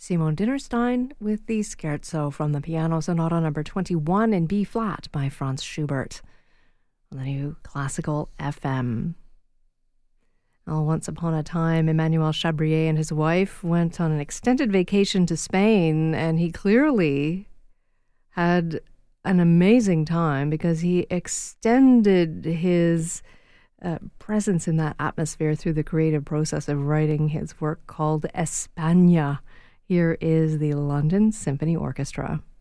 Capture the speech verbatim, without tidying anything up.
Simon Dinnerstein with the Scherzo from the Piano Sonata number twenty-one in B flat by Franz Schubert on the new Classical F M. Well, once upon a time, Emmanuel Chabrier and his wife went on an extended vacation to Spain, and he clearly had an amazing time because he extended his uh, presence in that atmosphere through the creative process of writing his work called España. Here is the London Symphony Orchestra.